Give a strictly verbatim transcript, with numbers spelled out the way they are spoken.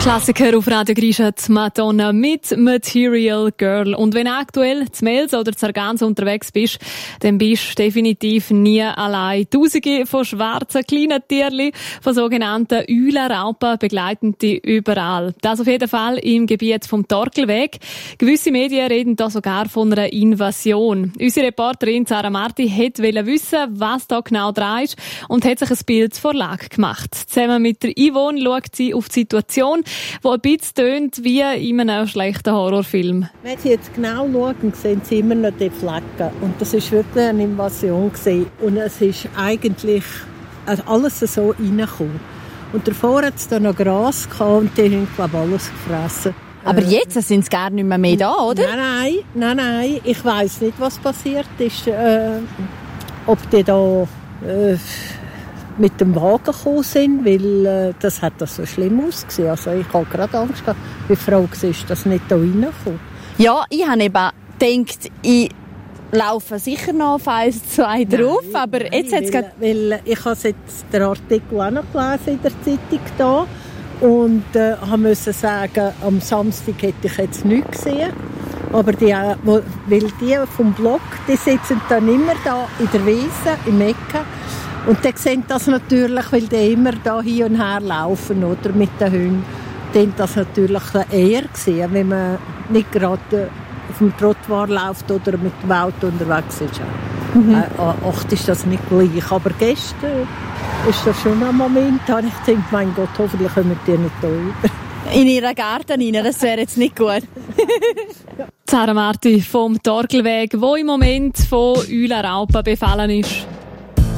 Klassiker auf Radio Grischat, Madonna mit Material Girl. Und wenn du aktuell zu Mels oder zu Sargans unterwegs bist, dann bist du definitiv nie allein. Tausende von schwarzen kleinen Tierchen, von sogenannten Eulenraupen begleiten dich überall. Das auf jeden Fall im Gebiet vom Torkelweg. Gewisse Medien reden da sogar von einer Invasion. Unsere Reporterin Sarah Marti wollte wissen, was da genau dran ist und hat sich ein Bild zur Lage gemacht. Zusammen mit der Yvonne schaut sie auf die Situation, wo ein bisschen tönt wie in einem schlechten Horrorfilm. Wenn Sie jetzt genau schauen, sehen Sie immer noch die Flecken. Und das war wirklich eine Invasion gewesen. Und es ist eigentlich alles so reingekommen. Und davor hat es da noch Gras gehabt und die haben, glaube ich, alles gefressen. Aber äh, jetzt sind sie gar nicht mehr, mehr da, oder? Nein, nein, nein, nein. Ich weiss nicht, was passiert ist. Äh, ob die da äh, mit dem Wagen gekommen sind, weil äh, das hat das so schlimm ausgesehen. Also ich habe gerade Angst gehabt, wie die Frau ist, dass nicht da reinkommt. Ja, ich habe eben gedacht, ich laufe sicher noch auf eins, zwei drauf, nein, aber nein, jetzt hat es gerade... Weil ich habe jetzt den Artikel auch noch gelesen in der Zeitung da und äh, musste sagen, am Samstag hätte ich jetzt nichts gesehen. Aber die, weil die vom Block, die sitzen dann immer da in der Wiese, im Ecken. Und die sehen das natürlich, weil die immer da hin und her laufen, oder, mit den Hunden. Die haben das natürlich eher gesehen, wenn man nicht gerade auf dem Trottoir läuft oder mit dem Auto unterwegs ist. Mhm. Äh, oft ist das nicht gleich. Aber gestern ist das schon ein Moment, da habe ich gedacht, mein Gott, hoffentlich kommen die nicht da rüber. In ihren Garten rein, das wäre jetzt nicht gut. Ja. Sarah Marti vom Torkelweg, wo im Moment von Eulenraupen befallen ist.